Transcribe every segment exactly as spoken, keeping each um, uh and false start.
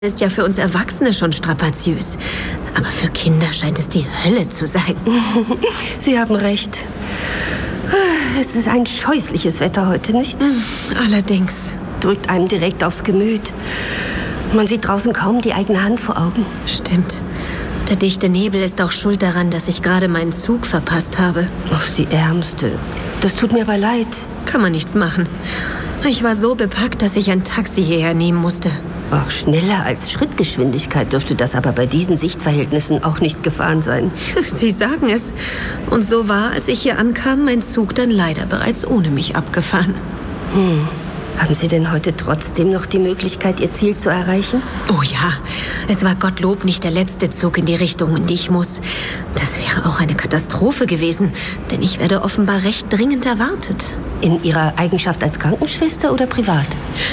ist ja für uns Erwachsene schon strapaziös. Aber für Kinder scheint es die Hölle zu sein. Sie haben recht. Es ist ein scheußliches Wetter heute, nicht? Allerdings. Drückt einem direkt aufs Gemüt. Man sieht draußen kaum die eigene Hand vor Augen. Stimmt. Der dichte Nebel ist auch schuld daran, dass ich gerade meinen Zug verpasst habe. Ach, Sie Ärmste. Das tut mir aber leid. Kann man nichts machen. Ich war so bepackt, dass ich ein Taxi hierher nehmen musste. Ach, schneller als Schrittgeschwindigkeit dürfte das aber bei diesen Sichtverhältnissen auch nicht gefahren sein. Sie sagen es. Und so war, als ich hier ankam, mein Zug dann leider bereits ohne mich abgefahren. Hm. Haben Sie denn heute trotzdem noch die Möglichkeit, Ihr Ziel zu erreichen? Oh ja, es war Gottlob nicht der letzte Zug in die Richtung, in die ich muss. Das wäre auch eine Katastrophe gewesen, denn ich werde offenbar recht dringend erwartet. In Ihrer Eigenschaft als Krankenschwester oder privat?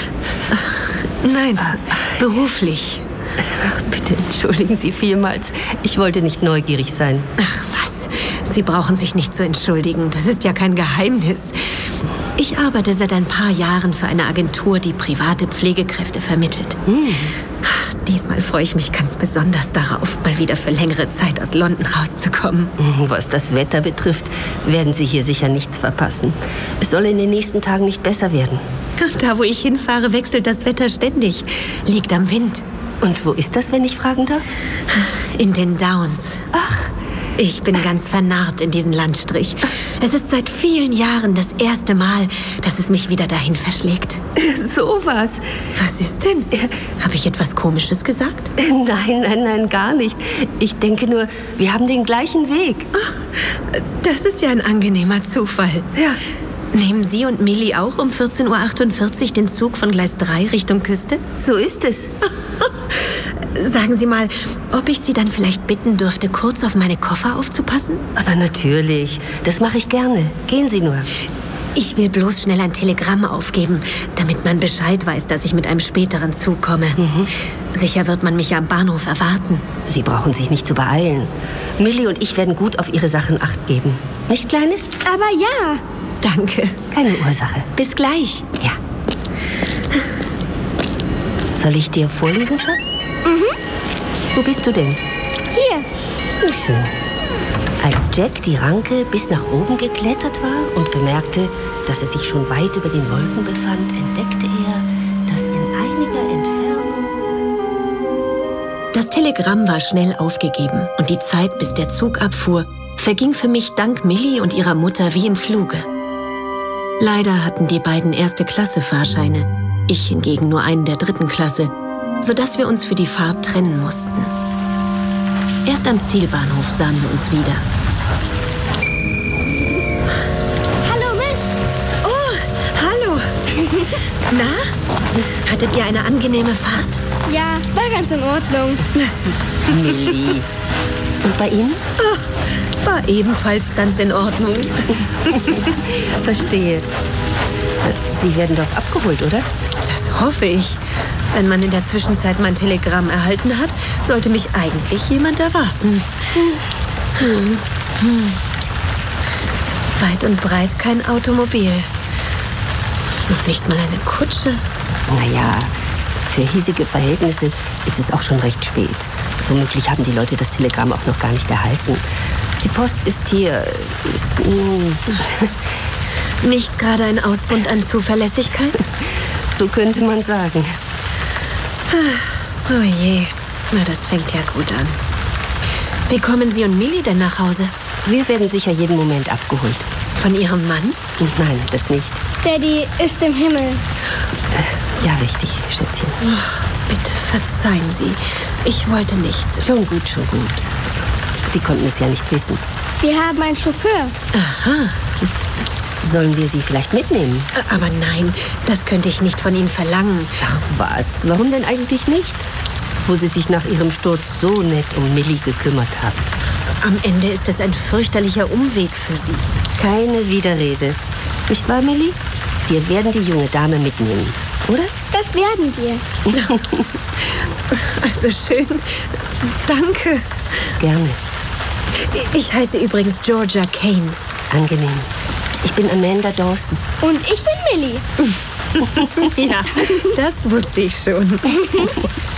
Nein, beruflich. Bitte entschuldigen Sie vielmals. Ich wollte nicht neugierig sein. Ach was, Sie brauchen sich nicht zu entschuldigen. Das ist ja kein Geheimnis. Ich arbeite seit ein paar Jahren für eine Agentur, die private Pflegekräfte vermittelt. Hm. Diesmal freue ich mich ganz besonders darauf, mal wieder für längere Zeit aus London rauszukommen. Was das Wetter betrifft, werden Sie hier sicher nichts verpassen. Es soll in den nächsten Tagen nicht besser werden. Da, wo ich hinfahre, wechselt das Wetter ständig. Liegt am Wind. Und wo ist das, wenn ich fragen darf? In den Downs. Ach. Ich bin ganz vernarrt in diesen Landstrich. Es ist seit vielen Jahren das erste Mal, dass es mich wieder dahin verschlägt. So was. Was ist denn? Habe ich etwas Komisches gesagt? Nein, nein, nein, gar nicht. Ich denke nur, wir haben den gleichen Weg. Das ist ja ein angenehmer Zufall. Ja. Nehmen Sie und Millie auch um vierzehn Uhr achtundvierzig den Zug von Gleis drei Richtung Küste? So ist es. Sagen Sie mal, ob ich Sie dann vielleicht bitten dürfte, kurz auf meine Koffer aufzupassen? Aber natürlich. Das mache ich gerne. Gehen Sie nur. Ich will bloß schnell ein Telegramm aufgeben, damit man Bescheid weiß, dass ich mit einem späteren Zug komme. Mhm. Sicher wird man mich ja am Bahnhof erwarten. Sie brauchen sich nicht zu beeilen. Millie und ich werden gut auf Ihre Sachen Acht geben. Nicht, Kleines? Aber ja. Danke. Keine Ursache. Bis gleich. Ja. Soll ich dir vorlesen, Schatz? Mhm. Wo bist du denn? Hier. Wie schön. Als Jack die Ranke bis nach oben geklettert war und bemerkte, dass er sich schon weit über den Wolken befand, entdeckte er, dass in einiger Entfernung... Das Telegramm war schnell aufgegeben und die Zeit, bis der Zug abfuhr, verging für mich dank Millie und ihrer Mutter wie im Fluge. Leider hatten die beiden Erste-Klasse-Fahrscheine, ich hingegen nur einen der dritten Klasse, sodass wir uns für die Fahrt trennen mussten. Erst am Zielbahnhof sahen wir uns wieder. Hallo, Miss. Oh, hallo. Na, hattet ihr eine angenehme Fahrt? Ja, war ganz in Ordnung. Millie. Und bei Ihnen? Oh, war ebenfalls ganz in Ordnung. Verstehe. Sie werden doch abgeholt, oder? Das hoffe ich. Wenn man in der Zwischenzeit mein Telegramm erhalten hat, sollte mich eigentlich jemand erwarten. Hm. Hm. Weit und breit kein Automobil. Noch nicht mal eine Kutsche. Naja, für hiesige Verhältnisse ist es auch schon recht spät. Womöglich haben die Leute das Telegramm auch noch gar nicht erhalten. Die Post ist hier... ist... Mm. Nicht gerade ein Ausbund an Zuverlässigkeit? So könnte man sagen. Oh je, na das fängt ja gut an. Wie kommen Sie und Millie denn nach Hause? Wir werden sicher jeden Moment abgeholt. Von Ihrem Mann? Nein, das nicht. Daddy ist im Himmel. Äh, ja, richtig, Schätzchen. Oh, bitte verzeihen Sie. Ich wollte nicht. Schon gut, schon gut. Sie konnten es ja nicht wissen. Wir haben einen Chauffeur. Aha. Sollen wir Sie vielleicht mitnehmen? Aber nein, das könnte ich nicht von Ihnen verlangen. Ach was, warum denn eigentlich nicht? Wo Sie sich nach Ihrem Sturz so nett um Millie gekümmert haben. Am Ende ist es ein fürchterlicher Umweg für Sie. Keine Widerrede. Nicht wahr, Millie? Wir werden die junge Dame mitnehmen, oder? Das werden wir. Also schön. Danke. Gerne. Ich heiße übrigens Georgia Kane. Angenehm. Ich bin Amanda Dawson. Und ich bin Millie. Ja, das wusste ich schon.